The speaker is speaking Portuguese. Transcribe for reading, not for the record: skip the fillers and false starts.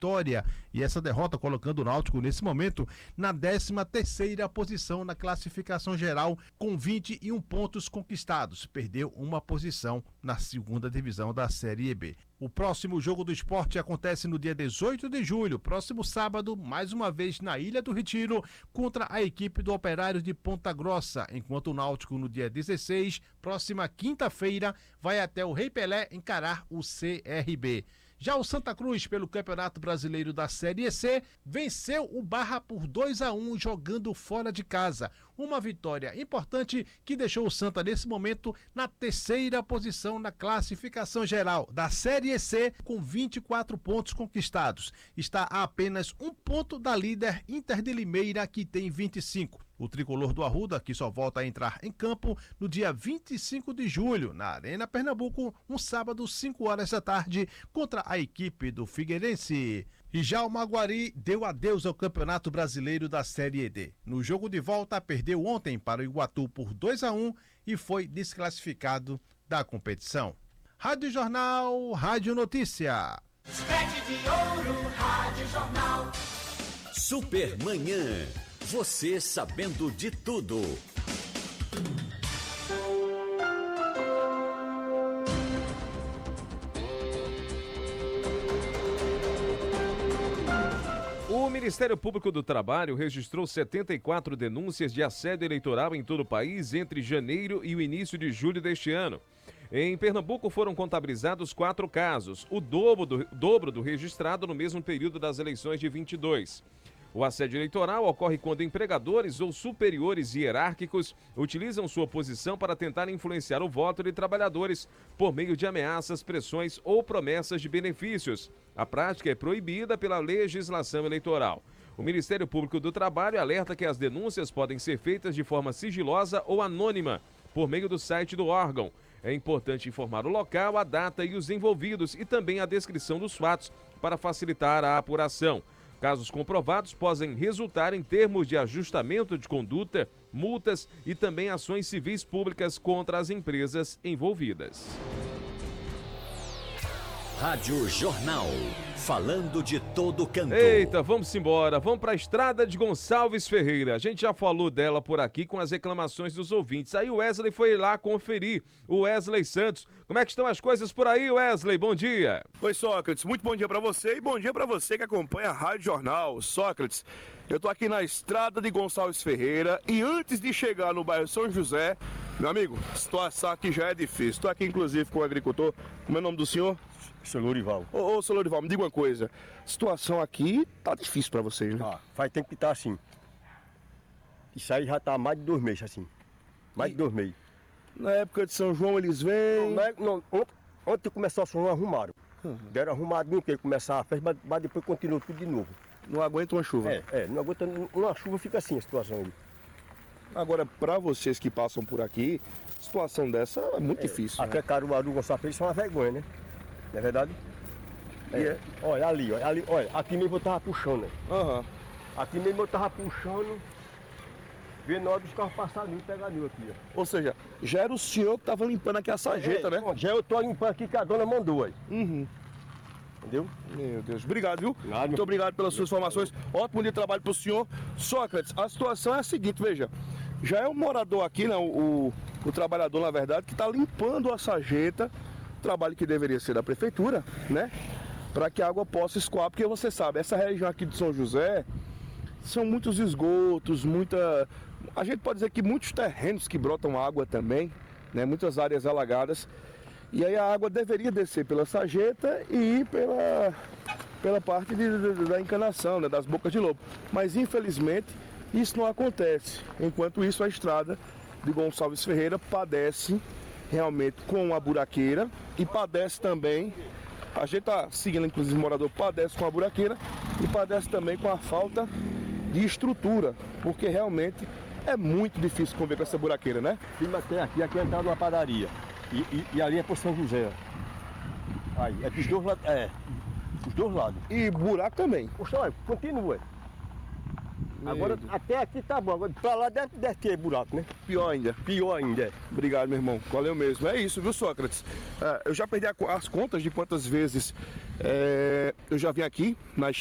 vitória e essa derrota colocando o Náutico nesse momento na 13ª posição na classificação geral com 21 pontos conquistados. Perdeu uma posição na 2ª divisão da Série B. O próximo jogo do Sport acontece no dia 18 de julho, próximo sábado, mais uma vez na Ilha do Retiro, contra a equipe do Operário de Ponta Grossa, enquanto o Náutico no dia 16, próxima quinta-feira, vai até o Rei Pelé encarar o CRB. Já o Santa Cruz, pelo Campeonato Brasileiro da Série C, venceu o Barra por 2-1 jogando fora de casa. Uma vitória importante que deixou o Santa nesse momento na 3ª posição na classificação geral da Série C com 24 pontos conquistados. Está a apenas um ponto da líder Inter de Limeira, que tem 25. O tricolor do Arruda, que só volta a entrar em campo no dia 25 de julho, na Arena Pernambuco, um sábado, 5 horas da tarde, contra a equipe do Figueirense. E já o Maguari deu adeus ao Campeonato Brasileiro da Série D. No jogo de volta, perdeu ontem para o Iguatu por 2-1 e foi desclassificado da competição. Rádio Jornal, Rádio Notícia. Rede de Ouro, Rádio Jornal. Supermanhã. Você sabendo de tudo. O Ministério Público do Trabalho registrou 74 denúncias de assédio eleitoral em todo o país entre janeiro e o início de julho deste ano. Em Pernambuco foram contabilizados 4 casos, o dobro do registrado no mesmo período das eleições de 22. O assédio eleitoral ocorre quando empregadores ou superiores hierárquicos utilizam sua posição para tentar influenciar o voto de trabalhadores por meio de ameaças, pressões ou promessas de benefícios. A prática é proibida pela legislação eleitoral. O Ministério Público do Trabalho alerta que as denúncias podem ser feitas de forma sigilosa ou anônima, por meio do site do órgão. É importante informar o local, a data e os envolvidos e também a descrição dos fatos para facilitar a apuração. Casos comprovados podem resultar em termos de ajustamento de conduta, multas e também ações civis públicas contra as empresas envolvidas. Rádio Jornal, falando de todo canto. Eita, vamos embora, vamos para a Estrada de Gonçalves Ferreira. A gente já falou dela por aqui com as reclamações dos ouvintes. Aí o Wesley foi lá conferir, o Wesley Santos. Como é que estão as coisas por aí, Wesley? Bom dia. Oi, Sócrates, muito bom dia para você e bom dia para você que acompanha a Rádio Jornal. Sócrates, eu tô aqui na Estrada de Gonçalves Ferreira e antes de chegar no bairro São José, meu amigo, a situação aqui já é difícil. Estou aqui inclusive com o agricultor. Como é o nome do senhor? Seu Lourival. Ô, seu Lourival, me diga uma coisa. A situação aqui tá difícil para vocês, né? Faz tempo que tá assim. Isso aí já tá há mais de 2 meses assim. Mais de 2 meses. Na época de São João eles vêm... Ontem começou a São João, arrumaram. Deram arrumadinho, porque começar a festa, mas depois continua tudo de novo. Não aguenta uma chuva? Não aguenta uma chuva, fica assim a situação aí. Agora, para vocês que passam por aqui, situação dessa é muito difícil. Até Caruaru, Gonçalves, isso é uma vergonha, né? Não é verdade? Olha ali, olha, aqui mesmo eu tava puxando. Aqui mesmo eu tava puxando, vendo a hora dos carros passarem e pegar aqui, ó. Ou seja, já era o senhor que tava limpando aqui a sarjeta, né? Já eu tô limpando aqui que a dona mandou aí. Entendeu? Meu Deus, obrigado, viu? Nada. Muito obrigado pelas suas informações. Ótimo dia de trabalho pro senhor. Sócrates, a situação é a seguinte, veja. Já é um morador aqui, né? O trabalhador, na verdade, que tá limpando a sarjeta. Trabalho que deveria ser da prefeitura, né? Para que a água possa escoar, porque você sabe, essa região aqui de São José são muitos esgotos, a gente pode dizer que muitos terrenos que brotam água também, né? Muitas áreas alagadas. E aí a água deveria descer pela sarjeta e ir pela parte da encanação, né? Das bocas de lobo. Mas infelizmente isso não acontece. Enquanto isso, a estrada de Gonçalves Ferreira padece realmente com a buraqueira e padece também, a gente está seguindo inclusive o morador, padece com a buraqueira e padece também com a falta de estrutura, porque realmente é muito difícil conviver com essa buraqueira, né? Tem aqui é entrada numa padaria e ali é por São José. Aí, é dos dois lados, os dois lados. E buraco também? Poxa, olha, continua. Agora até aqui tá bom, agora pra lá deve ter buraco, né? Pior ainda. Pior ainda. Obrigado, meu irmão. Valeu mesmo. É isso, viu, Sócrates? Eu já perdi as contas de quantas vezes eu já vim aqui na